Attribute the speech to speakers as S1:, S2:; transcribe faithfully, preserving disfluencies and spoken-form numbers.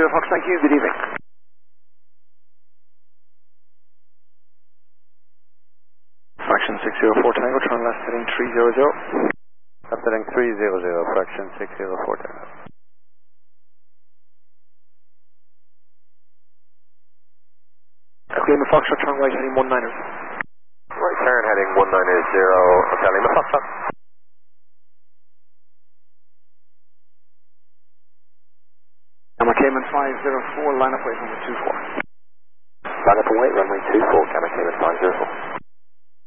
S1: Fox, thank you. Good evening. Fraction six zero four Tango, turn left heading three zero zero.
S2: Left heading three zero zero, fraction six zero four Tango.
S1: Lima Foxtrot, turn right heading one niner.
S2: Right turn heading one nine zero, Hotel Lima Foxtrot.
S1: Gamma Cayman five zero four, line up weight runway two four.
S2: Line up and wait, runway two four, Gamma Cayman five zero four.